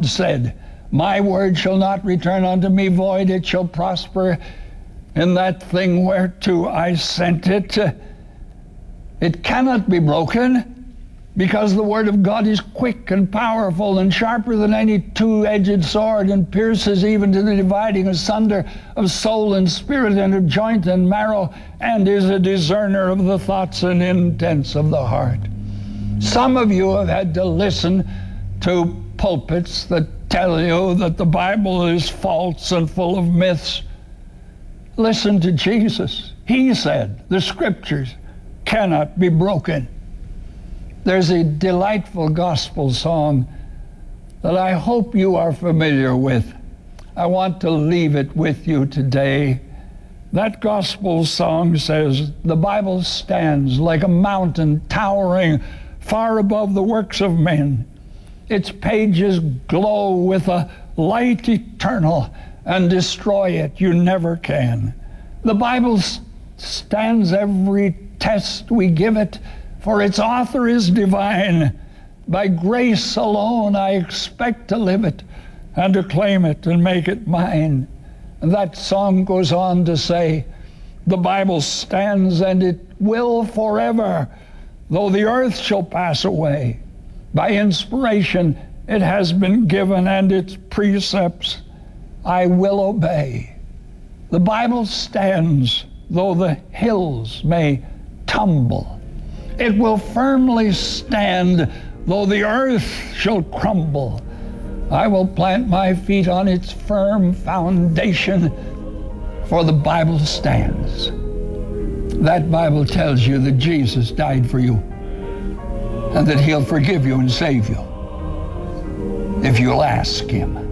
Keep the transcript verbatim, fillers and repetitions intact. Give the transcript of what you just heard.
said, my word shall not return unto me void, it shall prosper in that thing whereto I sent it. It cannot be broken, because the word of God is quick and powerful and sharper than any two-edged sword, and pierces even to the dividing asunder of soul and spirit and of joint and marrow, and is a discerner of the thoughts and intents of the heart. Some of you have had to listen to pulpits that tell you that the Bible is false and full of myths. Listen to Jesus. He said the Scriptures cannot be broken. There's a delightful gospel song that I hope you are familiar with. I want to leave it with you today. That gospel song says, the Bible stands like a mountain towering far above the works of men. Its pages glow with a light eternal, and destroy it you never can. The Bible stands every test we give it, for its author is divine. By grace alone I expect to live it, and to claim it and make it mine. And that song goes on to say, the Bible stands and it will forever, though the earth shall pass away. By inspiration it has been given, and its precepts I will obey. The Bible stands, though the hills may tumble. It will firmly stand, though the earth shall crumble. I will plant my feet on its firm foundation, for the Bible stands. That Bible tells you that Jesus died for you, and that he'll forgive you and save you if you'll ask him.